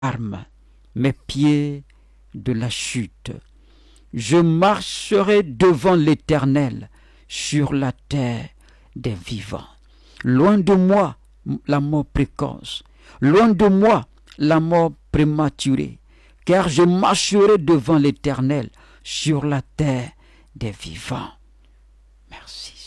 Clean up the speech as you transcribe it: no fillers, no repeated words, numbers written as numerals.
arme mes pieds de la chute. Je marcherai devant l'Éternel sur la terre des vivants. Loin de moi la mort précoce, loin de moi la mort prématurée, car je marcherai devant l'Éternel sur la terre des vivants. Merci.